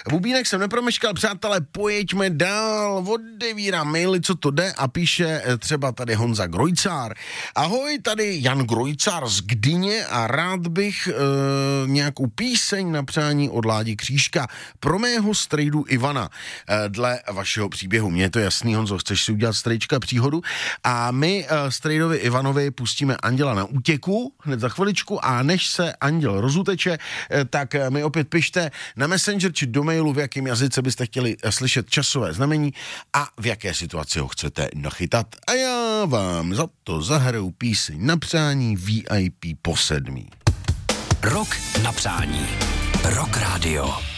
Bubínek jsem nepromeškal, přátelé, pojeďme dál, odevírám maily, co to jde a píše třeba tady Honza Grojcár. Ahoj, tady Jan Grojcár z Gdyně a rád bych nějakou píseň na přání od Ládi Křížka pro mého strejdu Ivana. Dle vašeho příběhu, mně je to jasný, Honzo, chceš si udělat strejčka příhodu a my strejdovi Ivanovi pustíme Anděla na útěku hned za chviličku a než se Anděl rozuteče, tak mi opět pište na Messenger či do mailu, v jakém jazyce byste chtěli slyšet časové znamení a v jaké situaci ho chcete nachytat. A já vám za to zahraju píseň na přání VIP po 7. Rok na přání. Rock Radio.